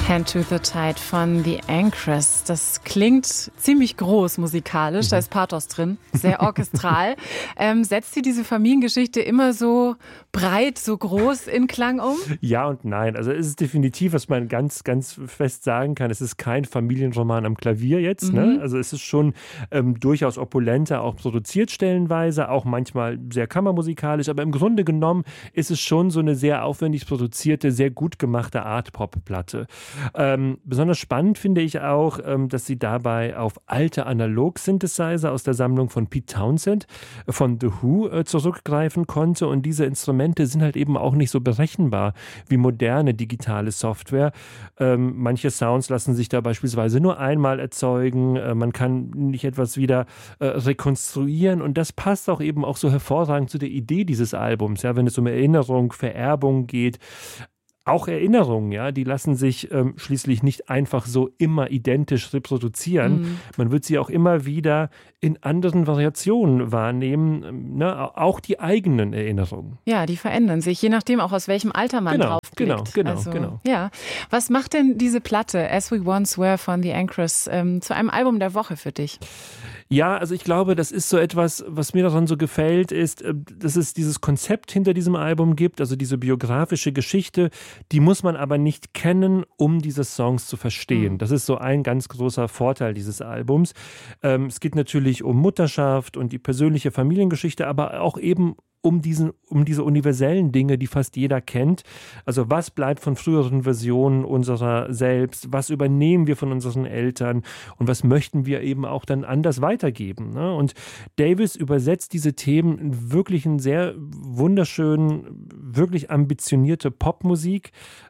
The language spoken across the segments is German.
Hand to the Tide von The Anchors. Das klingt ziemlich groß musikalisch, da ist Pathos drin, sehr orchestral. Setzt sie diese Familiengeschichte immer so breit, so groß in Klang um? Ja und nein. Also es ist definitiv, was man ganz, ganz fest sagen kann, es ist kein Familienroman am Klavier jetzt. Ne? Also es ist schon durchaus opulenter, auch produziert stellenweise, auch manchmal sehr kammermusikalisch, aber im Grunde genommen ist es schon so eine sehr aufwendig produzierte, sehr gut gemachte Art-Pop-Platte. Besonders spannend finde ich auch, dass sie dabei auf alte Analog-Synthesizer aus der Sammlung von Pete Townshend von The Who zurückgreifen konnte, und diese Instrumente sind halt eben auch nicht so berechenbar wie moderne digitale Software. Manche Sounds lassen sich da beispielsweise nur einmal erzeugen, man kann nicht etwas wieder rekonstruieren, und das passt auch eben auch so hervorragend zu der Idee dieses Albums, ja, wenn es um Erinnerung, Vererbung geht. Auch Erinnerungen, ja, die lassen sich schließlich nicht einfach so immer identisch reproduzieren. Man wird sie auch immer wieder in anderen Variationen wahrnehmen, ne? Auch die eigenen Erinnerungen. Ja, die verändern sich, je nachdem auch aus welchem Alter man draufblickt. Genau. Ja. Was macht denn diese Platte, As We Once Were von The Anchors, zu einem Album der Woche für dich? Ja, also ich glaube, das ist so etwas, was mir daran so gefällt, ist, dass es dieses Konzept hinter diesem Album gibt, also diese biografische Geschichte, die muss man aber nicht kennen, um diese Songs zu verstehen. Das ist so ein ganz großer Vorteil dieses Albums. Es geht natürlich um Mutterschaft und die persönliche Familiengeschichte, aber auch eben um diese universellen Dinge, die fast jeder kennt. Also was bleibt von früheren Versionen unserer selbst? Was übernehmen wir von unseren Eltern? Und was möchten wir eben auch dann anders weitergeben? Ne? Und Davis übersetzt diese Themen in wirklich einen sehr wunderschönen, wirklich ambitionierte Popmusik,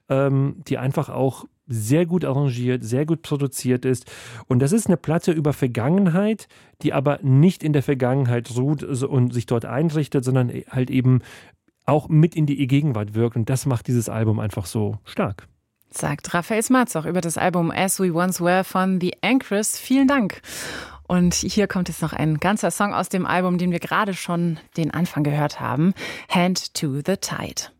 die einfach auch sehr gut arrangiert, sehr gut produziert ist. Und das ist eine Platte über Vergangenheit, die aber nicht in der Vergangenheit ruht und sich dort einrichtet, sondern halt eben auch mit in die Gegenwart wirkt. Und das macht dieses Album einfach so stark. Sagt Raphael Smarzoch über das Album As We Once Were von The Anchors. Vielen Dank. Und hier kommt jetzt noch ein ganzer Song aus dem Album, den wir gerade schon den Anfang gehört haben. Hand to the Tide.